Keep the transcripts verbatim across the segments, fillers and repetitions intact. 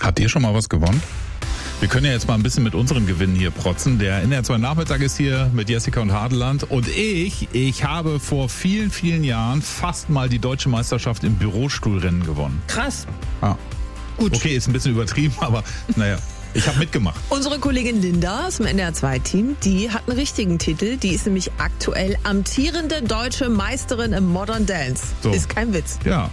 Habt ihr schon mal was gewonnen? Wir können ja jetzt mal ein bisschen mit unseren Gewinnen hier protzen. Der N D R zwei Nachmittag ist hier mit Jessica und Hadeland. Und ich, ich habe vor vielen, vielen Jahren fast mal die deutsche Meisterschaft im Bürostuhlrennen gewonnen. Krass. Ah. Gut. Okay, ist ein bisschen übertrieben, aber naja. Ich habe mitgemacht. Unsere Kollegin Linda aus dem N D R zwei Team, die hat einen richtigen Titel. Die ist nämlich aktuell amtierende deutsche Meisterin im Modern Dance. So. Ist kein Witz. Ja.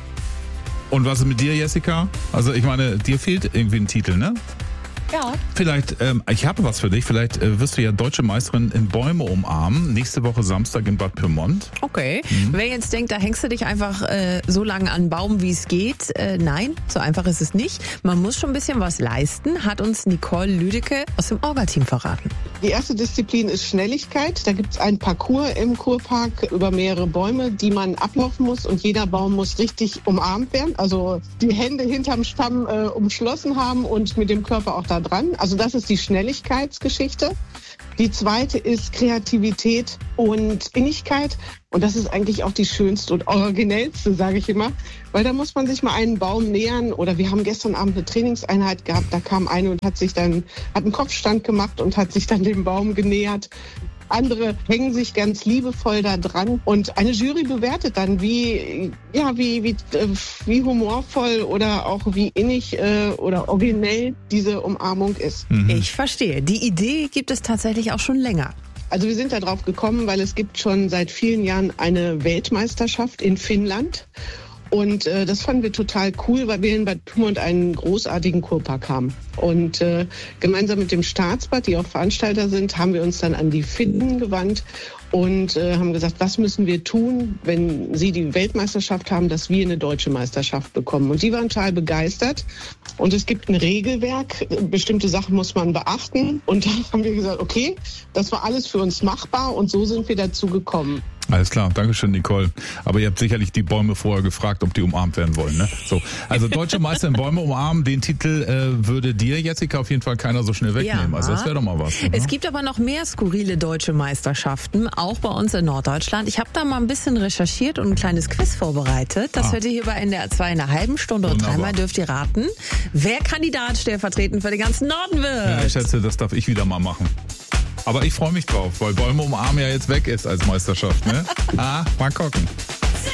Und was ist mit dir, Jessica? Also ich meine, dir fehlt irgendwie ein Titel, ne? Ja. Vielleicht, ähm, ich habe was für dich. Vielleicht äh, wirst du ja deutsche Meisterin in Bäume umarmen. Nächste Woche Samstag in Bad Pyrmont. Okay. Mhm. Wer jetzt denkt, da hängst du dich einfach äh, so lange an einen Baum, wie es geht. Äh, nein, so einfach ist es nicht. Man muss schon ein bisschen was leisten, hat uns Nicole Lüdecke aus dem Orga-Team verraten. Die erste Disziplin ist Schnelligkeit. Da gibt es einen Parcours im Kurpark über mehrere Bäume, die man ablaufen muss. Und jeder Baum muss richtig umarmt werden. Also die Hände hinterm Stamm äh, umschlossen haben und mit dem Körper auch da dran. Also das ist die Schnelligkeitsgeschichte. Die zweite ist Kreativität und Innigkeit. Und das ist eigentlich auch die schönste und originellste, sage ich immer. Weil da muss man sich mal einen Baum nähern. Oder wir haben gestern Abend eine Trainingseinheit gehabt. Da kam eine und hat sich dann, hat einen Kopfstand gemacht und hat sich dann dem Baum genähert. Andere hängen sich ganz liebevoll da dran und eine Jury bewertet dann, wie, ja, wie, wie, wie humorvoll oder auch wie innig äh, oder originell diese Umarmung ist. Mhm. Ich verstehe. Die Idee gibt es tatsächlich auch schon länger. Also wir sind da drauf gekommen, weil es gibt schon seit vielen Jahren eine Weltmeisterschaft in Finnland. Und äh, das fanden wir total cool, weil wir in Bad Pyrmont einen großartigen Kurpark haben. Und äh, gemeinsam mit dem Staatsbad, die auch Veranstalter sind, haben wir uns dann an die Finnen gewandt und äh, haben gesagt, was müssen wir tun, wenn sie die Weltmeisterschaft haben, dass wir eine deutsche Meisterschaft bekommen. Und die waren total begeistert. Und es gibt ein Regelwerk, bestimmte Sachen muss man beachten. Und da haben wir gesagt, okay, das war alles für uns machbar und so sind wir dazu gekommen. Alles klar, Dankeschön, Nicole. Aber ihr habt sicherlich die Bäume vorher gefragt, ob die umarmt werden wollen, ne? So, also Deutsche Meister in Bäume umarmen, den Titel äh, würde dir, Jessica, auf jeden Fall keiner so schnell wegnehmen. Ja. Also das wäre doch mal was. Ne? Es gibt aber noch mehr skurrile deutsche Meisterschaften, auch bei uns in Norddeutschland. Ich habe da mal ein bisschen recherchiert und ein kleines Quiz vorbereitet. Das ah. hört ihr hier bei N D R zwei in einer halben Stunde und Wunderbar. Dreimal dürft ihr raten, wer Kandidat stellvertretend für den ganzen Norden wird. Ja, ich schätze, das darf ich wieder mal machen. Aber ich freue mich drauf, weil Bäume umarmen ja jetzt weg ist als Meisterschaft, ne? Ah, mal gucken.